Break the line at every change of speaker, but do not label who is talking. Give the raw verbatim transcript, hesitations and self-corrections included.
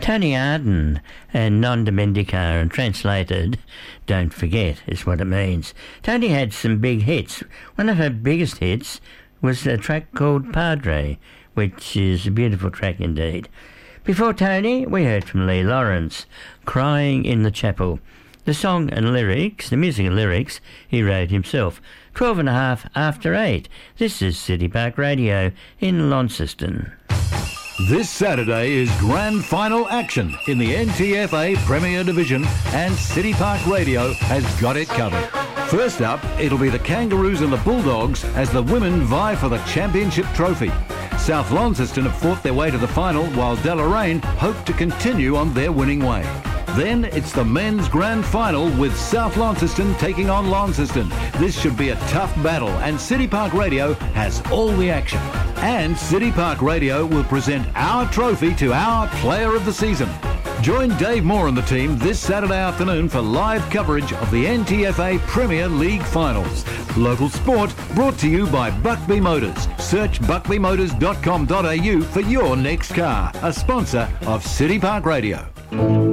Tony Arden and Non Domendica, and translated, don't forget, is what it means. Tony had some big hits. One of her biggest hits was a track called Padre, which is a beautiful track indeed. Before Tony, we heard from Lee Lawrence, Crying in the Chapel. The song and lyrics, the music and lyrics, he wrote himself. Twelve and a half after eight. This is City Park Radio in Launceston.
This Saturday is grand final action in the N T F A Premier Division, and City Park Radio has got it covered. First up, it'll be the Kangaroos and the Bulldogs as the women vie for the championship trophy. South Launceston have fought their way to the final, while Deloraine hope to continue on their winning way. Then it's the men's grand final with South Launceston taking on Launceston. This should be a tough battle, and City Park Radio has all the action. And City Park Radio will present our trophy to our player of the season. Join Dave Moore and the team this Saturday afternoon for live coverage of the N T F A Premier League Finals. Local sport brought to you by Buckby Motors. Search buckby motors dot com dot a u for your next car, a sponsor of City Park Radio.